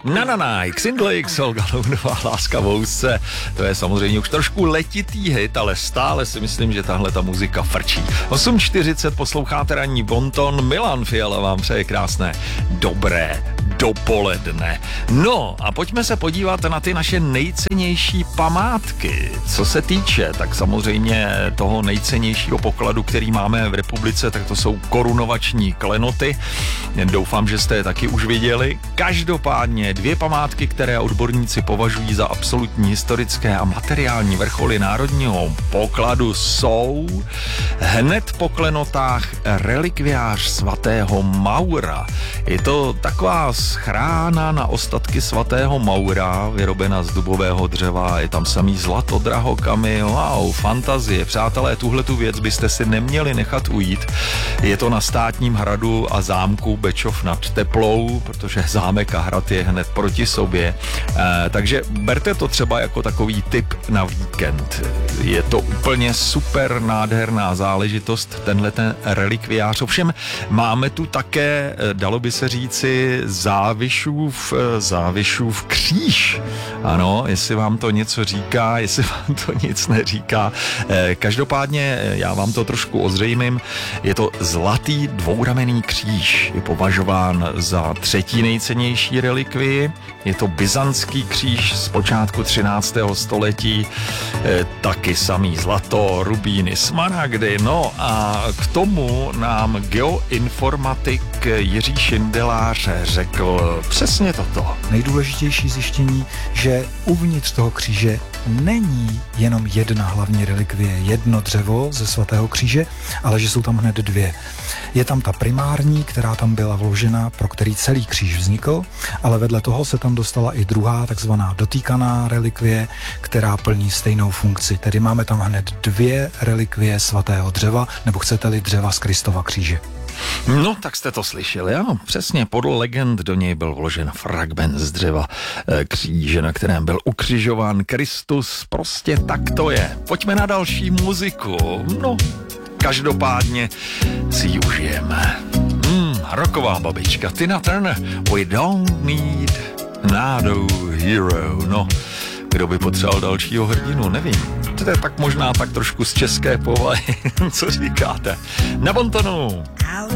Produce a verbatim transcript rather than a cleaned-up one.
Na na na, Xindlake, Olga Lounová, Láska v housce. To je samozřejmě už trošku letitý hit, ale stále si myslím, že tahle ta muzika frčí. osm čtyřicet posloucháte ranní bonton, Milan Fiala vám přeje krásné dobré dopoledne. No a pojďme se podívat na ty naše nejcennější památky. Co se týče, tak samozřejmě toho nejcennějšího pokladu, který máme v republice, tak to jsou korunovační klenoty. Doufám, že jste je taky už viděli. Každopádně dvě památky, které odborníci považují za absolutní historické a materiální vrcholy národního pokladu, jsou hned po klenotách relikviář svatého Maura. Je to taková schrána na ostatky svatého Maura, vyrobena z dubového dřeva, je tam samý zlato, drahokamy, wow, fantazie. Přátelé, tuhletu věc byste si neměli nechat ujít. Je to na státním hradu a zámku Bečov nad Teplou, protože zámek a hrad je hned proti sobě. E, takže berte to třeba jako takový tip na víkend. Je to úplně super nádherná záležitost, tenhle ten relikviář. Ovšem máme tu také, dalo by se říci, Závišův, Závišův kříž. Ano, jestli vám to něco říká, jestli vám to nic neříká. E, každopádně já vám to trošku ozřejmím. Je to zlatý dvouramenný kříž. Je považován za třetí nejcennější relikvii. Je to byzantský kříž z počátku třináctého století. E, taky samý zlato, rubíny, smaragdy. No a k tomu nám geoinformatik Jiří Šindelář řekl přesně toto. Nejdůležitější zjištění, že uvnitř toho kříže není jenom jedna hlavní relikvie, jedno dřevo ze svatého kříže, ale že jsou tam hned dvě. Je tam ta primární, která tam byla vložena, pro který celý kříž vznikl, ale vedle toho se tam dostala i druhá, takzvaná dotýkaná relikvie, která plní stejnou funkci. Tedy máme tam hned dvě relikvie svatého dřeva, nebo chcete-li dřeva z Kristova kříže. No, tak jste to slyšeli, ano, přesně, podle legend do něj byl vložen fragment z dřeva e, kříže, na kterém byl ukřižován Kristus, prostě tak to je. Pojďme na další muziku, no, každopádně si ji užijeme. Hmm, rocková babička Tina Turner, We don't need no hero, no, kdo by potřeboval dalšího hrdinu, nevím. To je tak možná tak trošku z české povahy, co říkáte. Na bontonu!